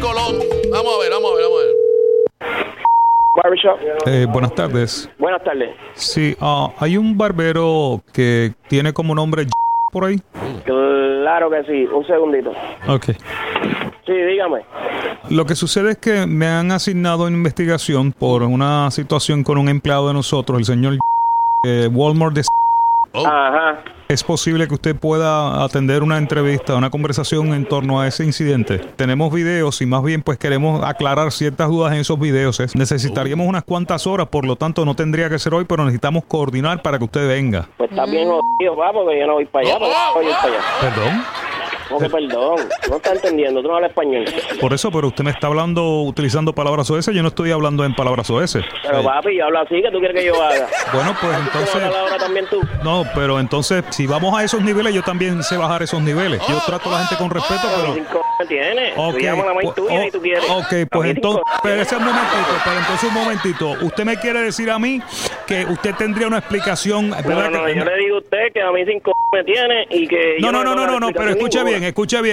Colón. Vamos a ver. Barbershop. Buenas tardes. Buenas tardes. Sí, hay un barbero que tiene como nombre por ahí. Claro que sí. Un segundito. Ok. Sí, dígame. Lo que sucede es que me han asignado una investigación por una situación con un empleado de nosotros, el señor Walmart de... Ajá. ¿Es posible que usted pueda atender una entrevista, una conversación en torno a ese incidente? Tenemos videos y más bien pues queremos aclarar ciertas dudas en esos videos. Necesitaríamos unas cuantas horas, por lo tanto no tendría que ser hoy, pero necesitamos coordinar para que usted venga. Pues está bien jodido, va, porque yo no voy para allá. Voy para allá. ¿Perdón? ¿Cómo que perdón? No está entendiendo, tú no hablas español. Por eso, pero usted me está hablando utilizando palabras OS, yo no estoy hablando en palabras OS. Pero papi, yo hablo así, ¿qué tú quieres que yo haga? Bueno, pues entonces... ¿Tú ahora también tú? No, pero entonces, si vamos a esos niveles, yo también sé bajar esos niveles. Yo trato a la gente con respeto, pero... ¿Me tienes? Ok, tú llamas a la maíz tuya y tú quieres. Ok, pues entonces, un momentito. Usted me quiere decir a mí que usted tendría una explicación... No, yo le digo a usted que a mí 5 me tiene y que... No, pero escuche bien.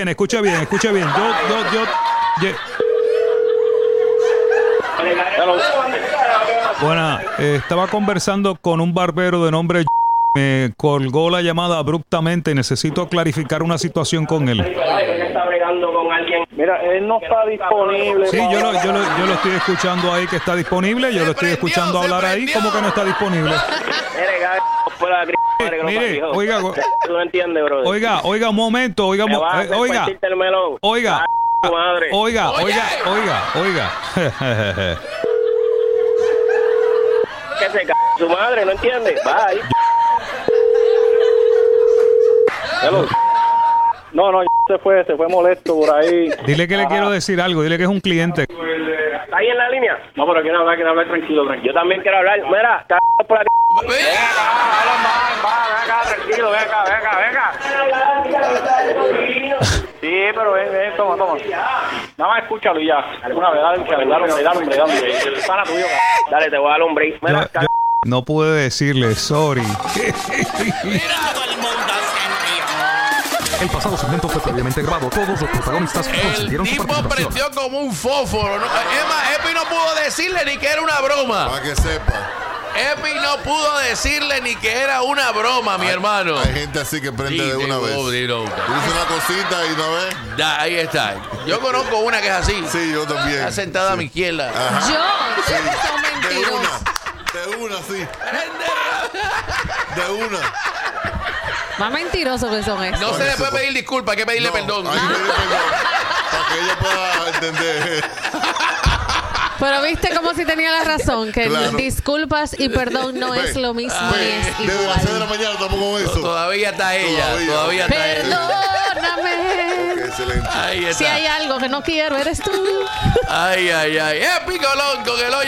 Bueno, estaba conversando con un barbero de nombre... Me colgó la llamada abruptamente y necesito clarificar una situación con él. Está bregando con alguien. Mira, él no está disponible. Sí, yo lo estoy escuchando ahí que está disponible. Yo lo estoy escuchando hablar ahí. ¿Cómo que no está disponible? Mire, oiga, tú no entiendes, bro. Oiga, un momento, oiga. Que se c*** su madre, ¿no entiendes? Bye. No, se fue molesto por ahí. Dile que le quiero decir algo, dile que es un cliente. ¿Está ahí en la línea? No, pero quiero hablar tranquilo. Yo también quiero hablar. Mira, por aquí. Ven acá, tranquilo, ven acá. Sí, pero ven, toma. Nada más escúchalo y ya. Alguna vez, dale. El pana tuyo. Dale, te voy a dar un break. Mira, no pude decirle, sorry. El pasado segmento fue previamente grabado. Todos los protagonistas consintieron su participación. El tipo prendió como un fósforo. Es más, Epi no pudo decirle ni que era una broma. Para que sepa. Epi no pudo decirle ni que era una broma, mi hermano. Hay gente así que prende de una vez. Tú dices una cosita y una vez. Ya, ahí está. Yo conozco una que es así. Sí, yo también. Está sentada a mi izquierda. Ajá. Yo, son mentirosos. De una, sí. De una. Más mentirosos que son estos. No se le puede pedir disculpas, hay que pedirle perdón. Hay que pedirle perdón para que ella pueda entender. Pero viste como si tenía la razón, que Claro. disculpas y perdón no es lo mismo, ni es Desde las 6 de la igual. mañana estamos con eso. Todavía está ella. Todavía está ella. Perdóname. Excelente. Ahí está. Si hay algo que no quiero, eres tú. Ay. Epi Colón con el hoyo.